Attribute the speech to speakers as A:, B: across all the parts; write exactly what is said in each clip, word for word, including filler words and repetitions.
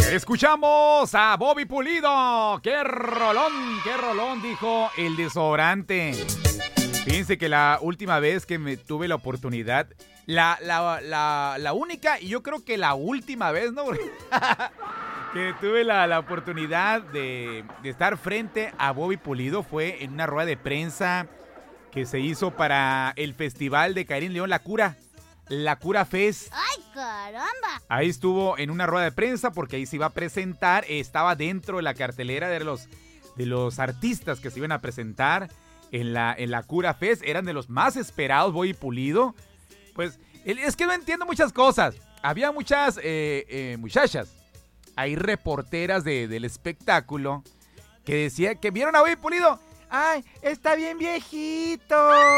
A: Escuchamos a Bobby Pulido. ¡Qué rolón! ¡Qué rolón! Dijo el desodorante. Fíjense que la última vez que me tuve la oportunidad, la, la, la, la única y yo creo que la última vez, ¿no? que tuve la, la oportunidad de, de estar frente a Bobby Pulido fue en una rueda de prensa que se hizo para el festival de Karim León, La Cura. La Cura Fest.
B: ¡Ay, caramba!
A: Ahí estuvo en una rueda de prensa porque ahí se iba a presentar, estaba dentro de la cartelera de los, de los artistas que se iban a presentar en la, en la Cura Fest. Eran de los más esperados, Bobby Pulido. Pues es que no entiendo muchas cosas. Había muchas eh, eh, muchachas, ahí reporteras de, del espectáculo, que decían que vieron a Bobby Pulido. ¡Ay, está bien viejito!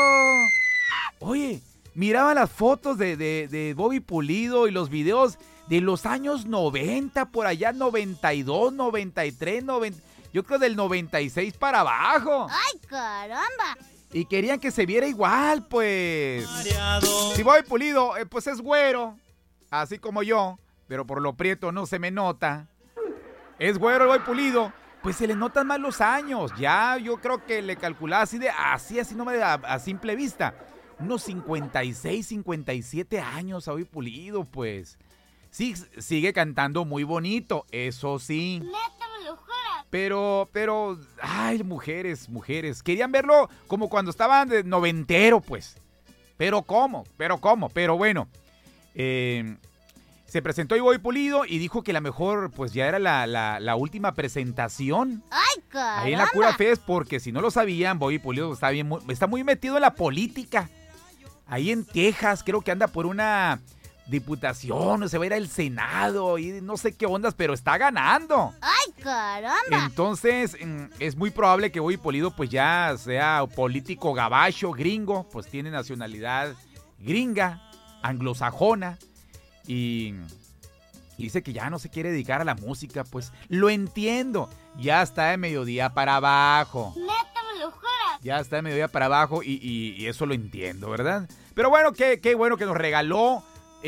A: Oye, miraba las fotos de, de, de Bobby Pulido y los videos de los años noventa, por allá noventa y dos, noventa y tres, noventa, yo creo del noventa y seis para abajo.
B: ¡Ay, caramba!
A: Y querían que se viera igual, pues. Si Bobby Pulido, eh, pues es güero, así como yo, pero por lo prieto no se me nota. Es güero el Bobby Pulido, pues se le notan más los años. Ya yo creo que le calculaba así de, así, así no me da a simple vista. Unos cincuenta y seis, cincuenta y siete años a Bobby Pulido, pues. Sí, sigue cantando muy bonito, eso sí.
B: ¡Neta, me lo juras!
A: Pero, pero, ay, mujeres, mujeres. Querían verlo como cuando estaban de noventero, pues. Pero cómo, pero cómo, pero bueno. Eh, se presentó y Bobby Pulido y dijo que la mejor, pues ya era la, la, la última presentación.
B: ¡Ay, caramba!
A: Ahí en la Cura Fest, porque si no lo sabían, Bobby Pulido está, bien, está muy metido en la política. Ahí en Texas, creo que anda por una diputación, o se va a ir al Senado y no sé qué ondas, pero está ganando.
B: ¡Ay, caramba!
A: Entonces, es muy probable que Bobby Pulido pues ya sea político gabacho, gringo, pues tiene nacionalidad gringa, anglosajona, y dice que ya no se quiere dedicar a la música, pues lo entiendo, ya está de mediodía para abajo.
B: ¡Neta, me lo juras!
A: Ya está de mediodía para abajo y, y, y eso lo entiendo, ¿verdad? Pero bueno, qué, qué bueno que nos regaló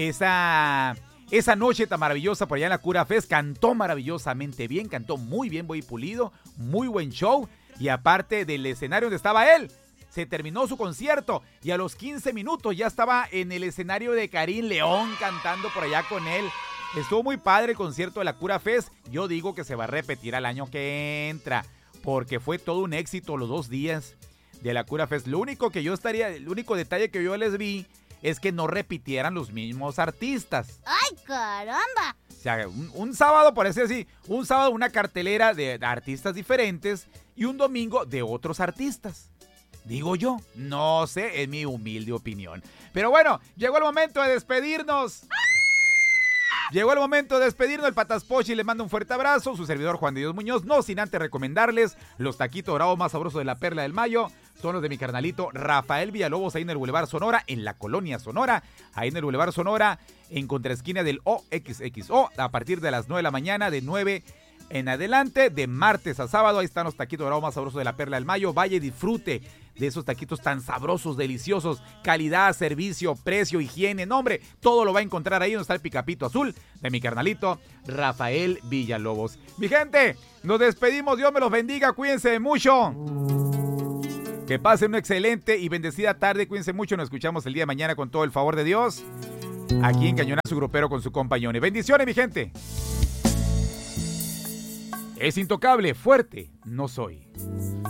A: esa, esa noche tan maravillosa por allá en la Cura Fest. Cantó maravillosamente bien, cantó muy bien Bobby Pulido, muy buen show. Y aparte del escenario donde estaba él, se terminó su concierto y a los quince minutos ya estaba en el escenario de Karim León cantando por allá con él. Estuvo muy padre el concierto de la Cura Fest. Yo digo que se va a repetir al año que entra, porque fue todo un éxito los dos días de la Cura Fest. Lo único que yo estaría, el único detalle que yo les vi es que no repitieran los mismos artistas.
B: ¡Ay, caramba!
A: O sea, un, un sábado, por decir así, un sábado una cartelera de, de artistas diferentes y un domingo de otros artistas. Digo yo, no sé, es mi humilde opinión. Pero bueno, llegó el momento de despedirnos. Llegó el momento de despedirnos. El Patas Pochi les manda un fuerte abrazo. Su servidor Juan de Dios Muñoz. No sin antes recomendarles los taquitos dorados más sabrosos de la Perla del Mayo. Son los de mi carnalito Rafael Villalobos, ahí en el Boulevard Sonora, en la Colonia Sonora. Ahí en el Boulevard Sonora, en contraesquina del O X X O, a partir de las nueve de la mañana, de nueve en adelante, de martes a sábado. Ahí están los taquitos dorados más sabrosos de la Perla del Mayo. Vaya y disfrute de esos taquitos tan sabrosos, deliciosos. Calidad, servicio, precio, higiene, nombre, todo lo va a encontrar ahí donde está el Picapito Azul de mi carnalito Rafael Villalobos. Mi gente, nos despedimos. Dios me los bendiga. Cuídense mucho. Que pasen una excelente y bendecida tarde. Cuídense mucho. Nos escuchamos el día de mañana con todo el favor de Dios. Aquí en Cañonazo Grupero con su compañón. Bendiciones, mi gente. Es intocable, fuerte, no soy.